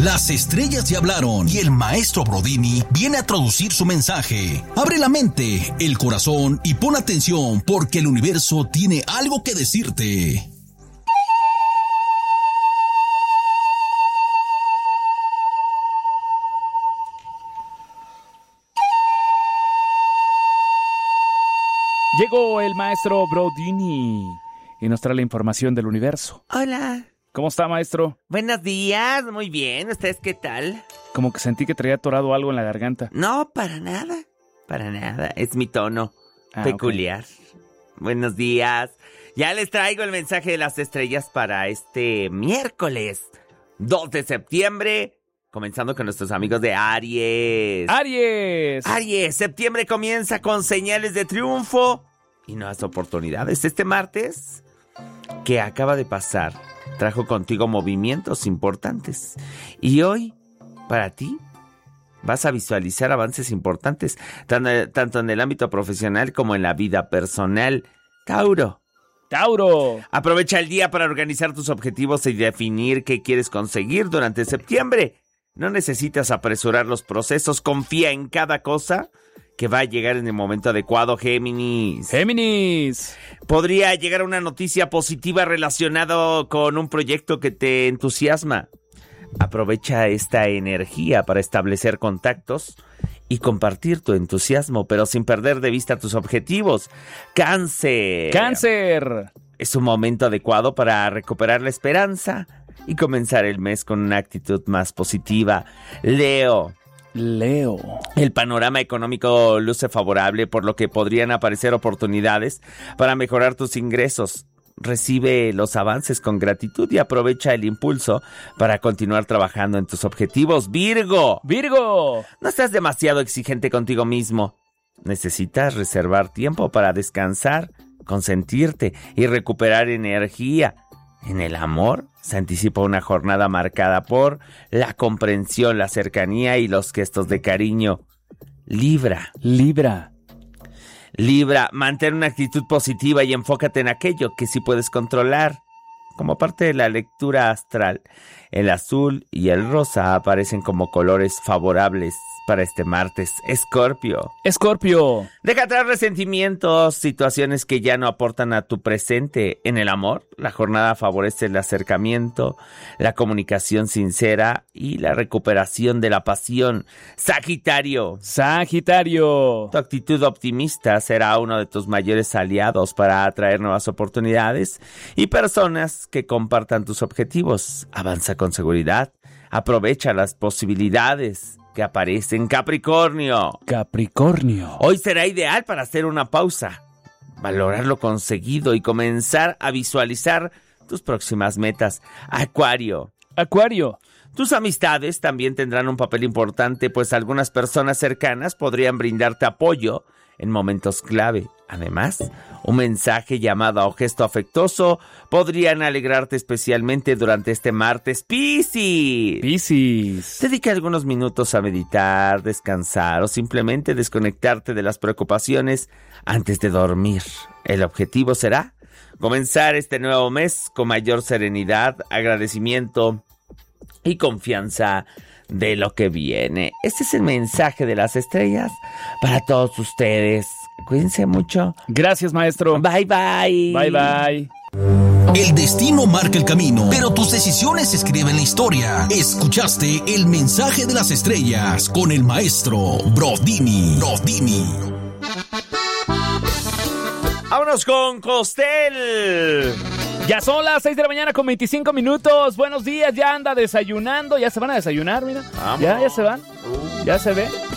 Las estrellas ya hablaron y el maestro Brodini viene a traducir su mensaje. Abre la mente, el corazón y pon atención porque el universo tiene algo que decirte. Llegó el maestro Brodini y nos trae la información del universo. Hola. ¿Cómo está, maestro? Buenos días, muy bien. ¿Ustedes qué tal? Como que sentí que traía atorado algo en la garganta. No, para nada. Es mi tono peculiar. Okay. Buenos días. Ya les traigo el mensaje de las estrellas para este miércoles 2 de septiembre. Comenzando con nuestros amigos de Aries. ¡Aries! Septiembre comienza con señales de triunfo y nuevas oportunidades. Este martes que acaba de pasar trajo contigo movimientos importantes. Y hoy, para ti, vas a visualizar avances importantes, tanto en el ámbito profesional como en la vida personal. Tauro. Aprovecha el día para organizar tus objetivos y definir qué quieres conseguir durante septiembre. No necesitas apresurar los procesos, confía en cada cosa que va a llegar en el momento adecuado, Géminis. Podría llegar una noticia positiva relacionada con un proyecto que te entusiasma. Aprovecha esta energía para establecer contactos y compartir tu entusiasmo, pero sin perder de vista tus objetivos. Cáncer. Es un momento adecuado para recuperar la esperanza y comenzar el mes con una actitud más positiva. Leo. El panorama económico luce favorable, por lo que podrían aparecer oportunidades para mejorar tus ingresos. Recibe los avances con gratitud y aprovecha el impulso para continuar trabajando en tus objetivos. Virgo. No seas demasiado exigente contigo mismo. Necesitas reservar tiempo para descansar, consentirte y recuperar energía. En el amor se anticipa una jornada marcada por la comprensión, la cercanía y los gestos de cariño. Libra, mantén una actitud positiva y enfócate en aquello que sí puedes controlar. Como parte de la lectura astral, el azul y el rosa aparecen como colores favorables para este martes. Escorpio. Deja atrás resentimientos, situaciones que ya no aportan a tu presente. En el amor, la jornada favorece el acercamiento, la comunicación sincera y la recuperación de la pasión. Sagitario. Tu actitud optimista será uno de tus mayores aliados para atraer nuevas oportunidades y personas que compartan tus objetivos. Avanza con seguridad. Aprovecha las posibilidades que aparecen. Capricornio. Hoy será ideal para hacer una pausa, valorar lo conseguido y comenzar a visualizar tus próximas metas. Acuario. Tus amistades también tendrán un papel importante, pues algunas personas cercanas podrían brindarte apoyo en momentos clave. Además, un mensaje, llamada o gesto afectuoso podrían alegrarte especialmente durante este martes. Piscis. Dedica algunos minutos a meditar, descansar o simplemente desconectarte de las preocupaciones antes de dormir. El objetivo será comenzar este nuevo mes con mayor serenidad, agradecimiento y confianza de lo que viene. Este es el mensaje de las estrellas para todos ustedes. Cuídense mucho. Gracias, maestro. Bye. El destino marca el camino, pero tus decisiones escriben la historia. Escuchaste el mensaje de las estrellas con el maestro Brodini. Vámonos con Costel. Ya son las 6 de la mañana con 25 minutos. Buenos días, ya anda desayunando. Ya se van a desayunar, mira. Vamos. Ya se van. Ya se ve.